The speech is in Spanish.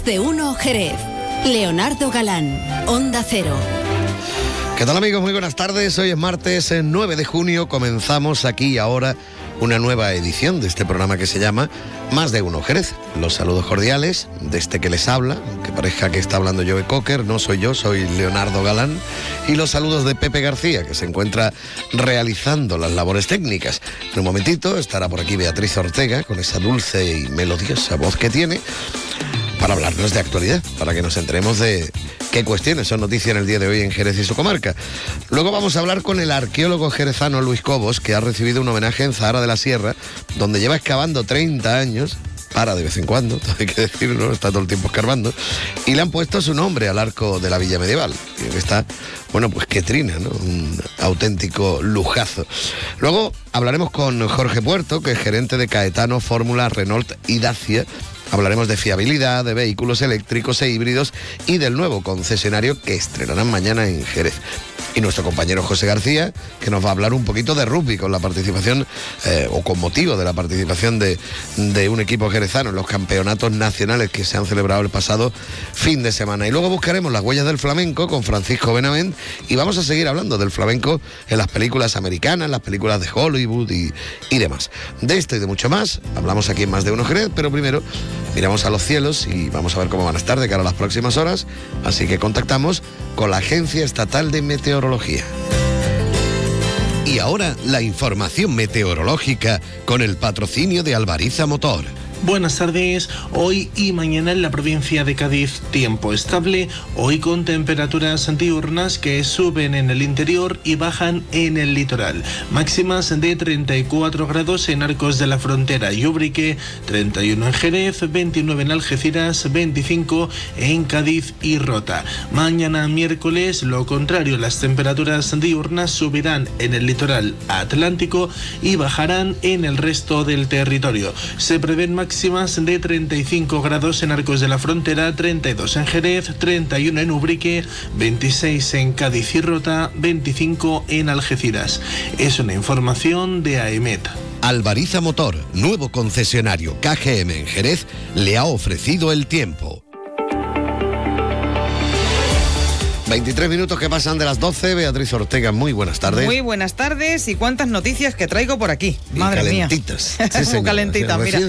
Más de uno Jerez. Leonardo Galán, Onda Cero. ¿Qué tal, amigos? Muy buenas tardes. Hoy es martes 9 de junio. Comenzamos aquí y ahora una nueva edición de este programa que se llama Más de uno Jerez. Los saludos cordiales de este que les habla, aunque parezca que está hablando Joe Cocker, no soy yo, soy Leonardo Galán. Y los saludos de Pepe García, que se encuentra realizando las labores técnicas. En un momentito estará por aquí Beatriz Ortega, con esa dulce y melodiosa voz que tiene, para hablarnos de actualidad, para que nos enteremos de qué cuestiones son noticia en el día de hoy en Jerez y su comarca. Luego vamos a hablar con el arqueólogo jerezano Luis Cobos, que ha recibido un homenaje en Zahara de la Sierra, donde lleva excavando 30 años, para de vez en cuando, hay que decirlo, está todo el tiempo escarbando, y le han puesto su nombre al arco de la villa medieval, que está, bueno, pues que trina, ¿no? Un auténtico lujazo. Luego hablaremos con Jorge Puerto, que es gerente de Caetano, Fórmula, Renault y Dacia. Hablaremos de fiabilidad, de vehículos eléctricos e híbridos y del nuevo concesionario que estrenarán mañana en Jerez. Y nuestro compañero José García, que nos va a hablar un poquito de rugby con la participación, o con motivo de la participación de un equipo jerezano en los campeonatos nacionales que se han celebrado el pasado fin de semana. Y luego buscaremos las huellas del flamenco con Francisco Benavent y vamos a seguir hablando del flamenco en las películas americanas, las películas de Hollywood y demás. De esto y de mucho más hablamos aquí en Más de uno Jerez, pero primero miramos a los cielos y vamos a ver cómo van a estar de cara a las próximas horas, así que contactamos con la Agencia Estatal de Meteorología. Y ahora la información meteorológica con el patrocinio de Albariza Motor. Buenas tardes. Hoy y mañana en la provincia de Cádiz, tiempo estable, hoy con temperaturas diurnas que suben en el interior y bajan en el litoral. Máximas de 34 grados en Arcos de la Frontera y Ubrique, 31 en Jerez, 29 en Algeciras, 25 en Cádiz y Rota. Mañana miércoles, lo contrario, las temperaturas diurnas subirán en el litoral atlántico y bajarán en el resto del territorio. Se prevén máximas de 35 grados en Arcos de la Frontera, 32 en Jerez, 31 en Ubrique, 26 en Cádiz y Rota, 25 en Algeciras. Es una información de AEMET. Albariza Motor, nuevo concesionario KGM en Jerez, le ha ofrecido el tiempo. 23 minutos que pasan de las 12. Beatriz Ortega, muy buenas tardes. Muy buenas tardes y cuántas noticias que traigo por aquí. Y madre calentitas. mía. Sí, Muy calentitas, mira.